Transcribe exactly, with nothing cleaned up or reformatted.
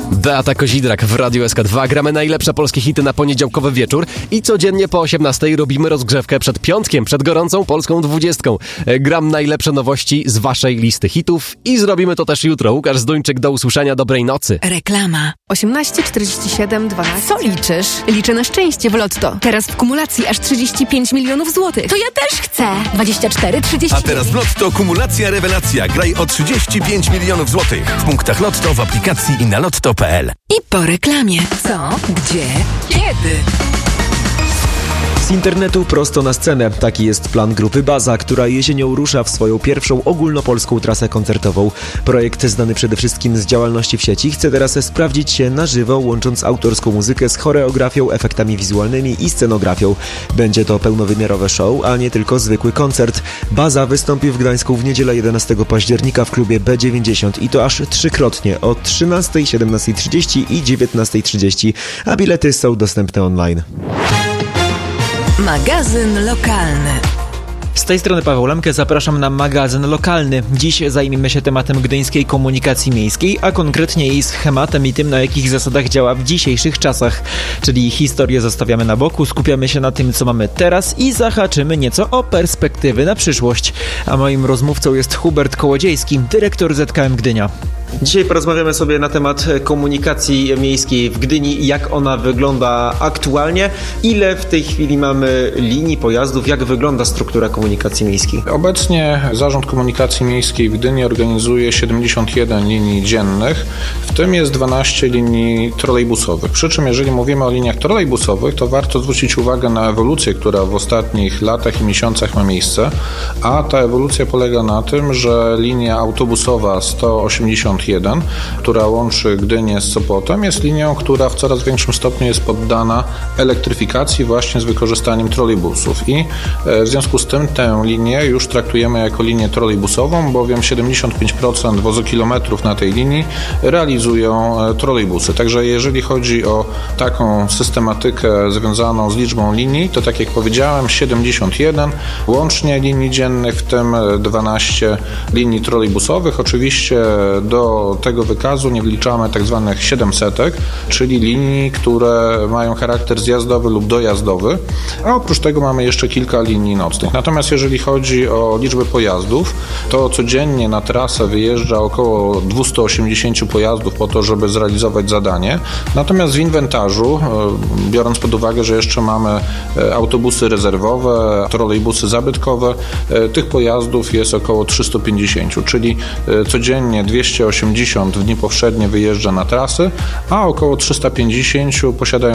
Beata Kozidrak w Radiu S K dwa. Gramy najlepsze polskie hity na poniedziałkowy wieczór i codziennie po osiemnastej robimy rozgrzewkę przed piątkiem, przed gorącą polską dwudziestką. Gram najlepsze nowości z waszej listy hitów i zrobimy to też jutro. Łukasz Zduńczyk, do usłyszenia, dobrej nocy. Reklama. osiemnaście czterdzieści siedem dwanaście. Co liczysz? Liczę na szczęście w Lotto. Teraz w kumulacji aż trzydzieści pięć milionów złotych. To ja też chcę. dwadzieścia cztery, trzydzieści. A teraz w Lotto kumulacja rewelacja. Graj o trzydzieści pięć milionów złotych. W punktach Lotto, w aplikacji i na lotto kropka p l. I po reklamie. Co? Gdzie? Kiedy? Z internetu prosto na scenę. Taki jest plan grupy Baza, która jesienią rusza w swoją pierwszą ogólnopolską trasę koncertową. Projekt znany przede wszystkim z działalności w sieci chce teraz sprawdzić się na żywo, łącząc autorską muzykę z choreografią, efektami wizualnymi i scenografią. Będzie to pełnowymiarowe show, a nie tylko zwykły koncert. Baza wystąpi w Gdańsku w niedzielę jedenastego października w klubie B dziewięćdziesiąt i to aż trzykrotnie o trzynastej, siedemnastej trzydzieści i dziewiętnastej trzydzieści, a bilety są dostępne online. Magazyn lokalny. Z tej strony Paweł Lemke, zapraszam na magazyn lokalny. Dziś zajmiemy się tematem gdyńskiej komunikacji miejskiej, a konkretnie jej schematem i tym, na jakich zasadach działa w dzisiejszych czasach. Czyli historię zostawiamy na boku, skupiamy się na tym, co mamy teraz i zahaczymy nieco o perspektywy na przyszłość. A moim rozmówcą jest Hubert Kołodziejski, dyrektor Z K M Gdynia. Dzisiaj porozmawiamy sobie na temat komunikacji miejskiej w Gdyni, jak ona wygląda aktualnie, ile w tej chwili mamy linii pojazdów, jak wygląda struktura komunikacji miejskiej. Obecnie Zarząd Komunikacji Miejskiej w Gdyni organizuje siedemdziesiąt jeden linii dziennych, w tym jest dwanaście linii trolejbusowych. Przy czym jeżeli mówimy o liniach trolejbusowych, to warto zwrócić uwagę na ewolucję, która w ostatnich latach i miesiącach ma miejsce, a ta ewolucja polega na tym, że linia autobusowa sto osiemdziesiąt jeden, która łączy Gdynię z Sopotem, jest linią, która w coraz większym stopniu jest poddana elektryfikacji właśnie z wykorzystaniem trolejbusów i w związku z tym tę linię już traktujemy jako linię trolejbusową, bowiem siedemdziesiąt pięć procent wozokilometrów na tej linii realizują trolejbusy. Także jeżeli chodzi o taką systematykę związaną z liczbą linii, to tak jak powiedziałem, siedemdziesiąt jeden łącznie linii dziennych, w tym dwanaście linii trolejbusowych. Oczywiście do tego wykazu nie wliczamy tak zwanych siedemsetek, czyli linii, które mają charakter zjazdowy lub dojazdowy, a oprócz tego mamy jeszcze kilka linii nocnych. Natomiast jeżeli chodzi o liczbę pojazdów, to codziennie na trasę wyjeżdża około dwieście osiemdziesiąt pojazdów po to, żeby zrealizować zadanie. Natomiast w inwentarzu, biorąc pod uwagę, że jeszcze mamy autobusy rezerwowe, trolejbusy zabytkowe, tych pojazdów jest około trzysta pięćdziesiąt, czyli codziennie dwieście osiemdziesiąt w dni powszednie wyjeżdża na trasy, a około trzysta pięćdziesiąt posiadają